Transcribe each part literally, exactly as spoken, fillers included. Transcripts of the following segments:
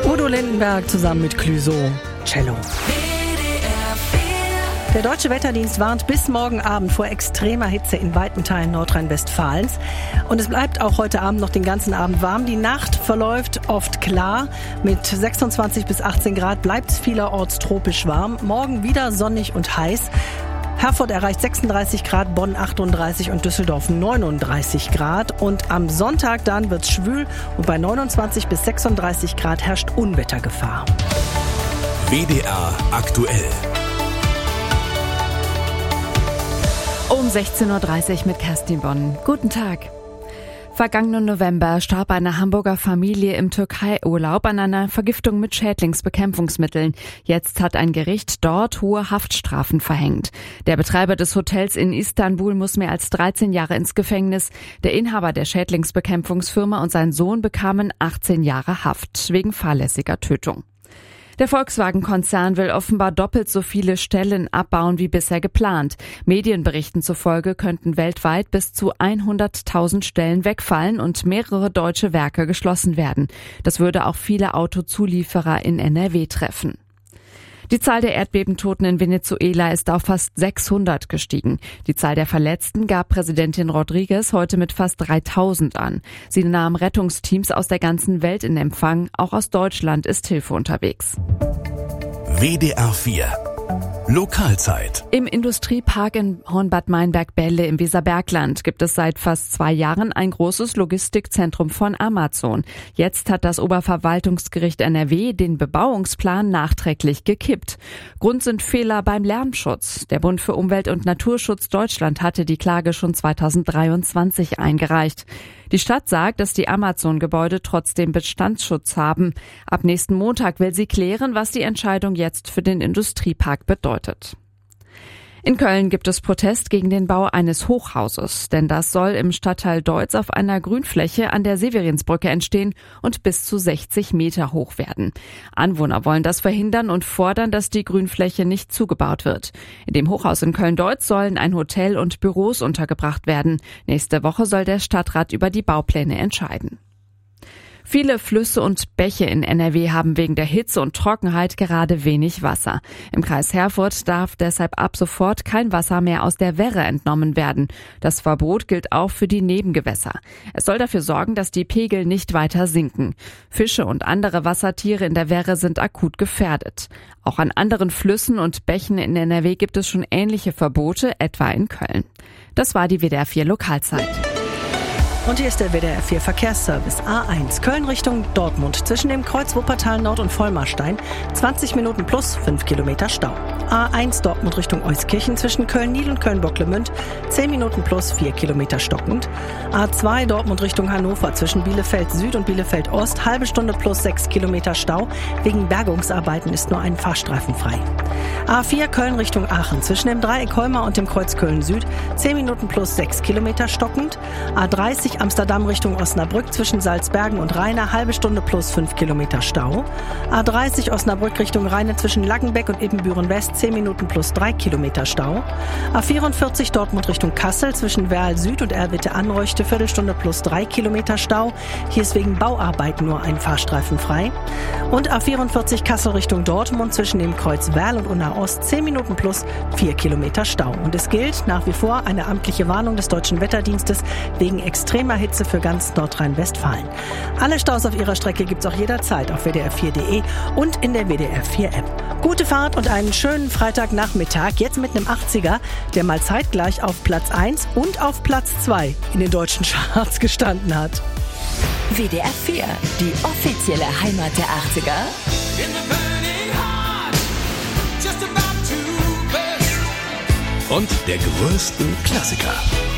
Udo Lindenberg zusammen mit Clouseau, Cello. Der Deutsche Wetterdienst warnt bis morgen Abend vor extremer Hitze in weiten Teilen Nordrhein-Westfalens. Und es bleibt auch heute Abend noch den ganzen Abend warm. Die Nacht verläuft oft klar. Mit sechsundzwanzig bis achtzehn Grad bleibt es vielerorts tropisch warm. Morgen wieder sonnig und heiß. Herford erreicht sechsunddreißig Grad, Bonn achtunddreißig und Düsseldorf neununddreißig Grad. Und am Sonntag dann wird es schwül und bei neunundzwanzig bis sechsunddreißig Grad herrscht Unwettergefahr. W D R aktuell. Um sechzehn Uhr dreißig mit Kerstin Bonn. Guten Tag. Vergangenen November starb eine Hamburger Familie im Türkei-Urlaub an einer Vergiftung mit Schädlingsbekämpfungsmitteln. Jetzt hat ein Gericht dort hohe Haftstrafen verhängt. Der Betreiber des Hotels in Istanbul muss mehr als dreizehn Jahre ins Gefängnis. Der Inhaber der Schädlingsbekämpfungsfirma und sein Sohn bekamen achtzehn Jahre Haft wegen fahrlässiger Tötung. Der Volkswagen-Konzern will offenbar doppelt so viele Stellen abbauen wie bisher geplant. Medienberichten zufolge könnten weltweit bis zu hunderttausend Stellen wegfallen und mehrere deutsche Werke geschlossen werden. Das würde auch viele Autozulieferer in N R W treffen. Die Zahl der Erdbebentoten in Venezuela ist auf fast sechshundert gestiegen. Die Zahl der Verletzten gab Präsidentin Rodriguez heute mit fast dreitausend an. Sie nahm Rettungsteams aus der ganzen Welt in Empfang. Auch aus Deutschland ist Hilfe unterwegs. W D R vier Lokalzeit. Im Industriepark in Hornbad Meinberg-Bälle im Weserbergland gibt es seit fast zwei Jahren ein großes Logistikzentrum von Amazon. Jetzt hat das Oberverwaltungsgericht N R W den Bebauungsplan nachträglich gekippt. Grund sind Fehler beim Lärmschutz. Der Bund für Umwelt und Naturschutz Deutschland hatte die Klage schon zweitausenddreiundzwanzig eingereicht. Die Stadt sagt, dass die Amazon-Gebäude trotzdem Bestandsschutz haben. Ab nächsten Montag will sie klären, was die Entscheidung jetzt für den Industriepark bedeutet. In Köln gibt es Protest gegen den Bau eines Hochhauses, denn das soll im Stadtteil Deutz auf einer Grünfläche an der Severinsbrücke entstehen und bis zu sechzig Meter hoch werden. Anwohner wollen das verhindern und fordern, dass die Grünfläche nicht zugebaut wird. In dem Hochhaus in Köln-Deutz sollen ein Hotel und Büros untergebracht werden. Nächste Woche soll der Stadtrat über die Baupläne entscheiden. Viele Flüsse und Bäche in N R W haben wegen der Hitze und Trockenheit gerade wenig Wasser. Im Kreis Herford darf deshalb ab sofort kein Wasser mehr aus der Werre entnommen werden. Das Verbot gilt auch für die Nebengewässer. Es soll dafür sorgen, dass die Pegel nicht weiter sinken. Fische und andere Wassertiere in der Werre sind akut gefährdet. Auch an anderen Flüssen und Bächen in N R W gibt es schon ähnliche Verbote, etwa in Köln. Das war die W D R vier Lokalzeit. Und hier ist der W D R vier Verkehrsservice. A eins Köln Richtung Dortmund zwischen dem Kreuz Wuppertal Nord und Vollmarstein zwanzig Minuten plus fünf Kilometer Stau. A eins Dortmund Richtung Euskirchen zwischen Köln-Niel und Köln-Bocklemünd zehn Minuten plus vier Kilometer stockend. A zwei Dortmund Richtung Hannover zwischen Bielefeld Süd und Bielefeld Ost halbe Stunde plus sechs Kilometer Stau. Wegen Bergungsarbeiten ist nur ein Fahrstreifen frei. A vier Köln Richtung Aachen zwischen dem Dreieck Holmer und dem Kreuz Köln Süd zehn Minuten plus sechs Kilometer stockend. A dreißig Amsterdam Richtung Osnabrück zwischen Salzbergen und Rheine halbe Stunde plus fünf Kilometer Stau. A dreißig Osnabrück Richtung Rheine zwischen Laggenbeck und Ibbenbüren West zehn Minuten plus drei Kilometer Stau. A vierundvierzig Dortmund Richtung Kassel zwischen Werl Süd und Erwitte Anreuchte Viertelstunde plus drei Kilometer Stau. Hier ist wegen Bauarbeiten nur ein Fahrstreifen frei. Und A vierundvierzig Kassel Richtung Dortmund zwischen dem Kreuz Werl und Unna Ost zehn Minuten plus vier Kilometer Stau. Und es gilt nach wie vor eine amtliche Warnung des Deutschen Wetterdienstes wegen extremer Hitze für ganz Nordrhein-Westfalen. Alle Staus auf ihrer Strecke gibt's auch jederzeit auf W D R vier Punkt de und in der W D R vier App. Gute Fahrt und einen schönen Freitagnachmittag. Jetzt mit einem achtziger, der mal zeitgleich auf Platz eins und auf Platz zwei in den deutschen Charts gestanden hat. W D R vier, die offizielle Heimat der achtziger. Und der größten Klassiker.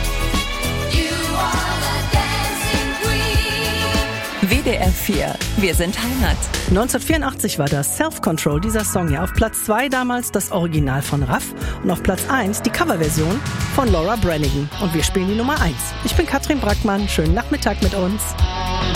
W D R vier, wir sind Heimat. neunzehnhundertvierundachtzig war das Self-Control, dieser Song hier. Auf Platz zwei damals das Original von Raff und auf Platz eins die Coverversion von Laura Branigan. Und wir spielen die Nummer eins. Ich bin Katrin Brackmann, schönen Nachmittag mit uns.